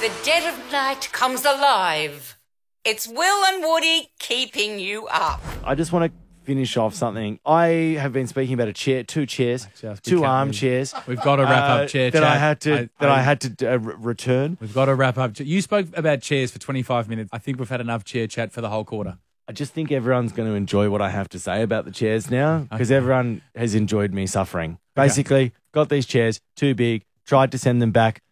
the dead of night comes alive. It's Will and Woody keeping you up. I just want to finish off something. I have been speaking about two chairs, two armchairs. We've got to wrap up chair that chat. I had to return. We've got to wrap up. You spoke about chairs for 25 minutes. I think we've had enough chair chat for the whole quarter. I just think everyone's going to enjoy what I have to say about the chairs now because everyone has enjoyed me suffering. Basically, got these chairs, too big, tried to send them back.